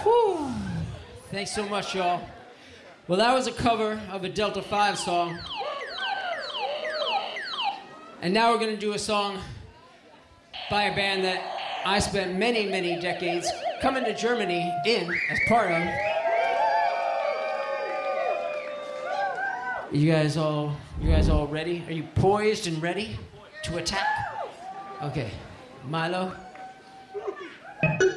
Whew. Thanks so much, y'all. Well, that was a cover of a Delta 5 song. And now we're going to do a song by a band that I spent many, many decades coming to Germany as part of. You guys all ready? Are you poised and ready to attack? Okay. Milo?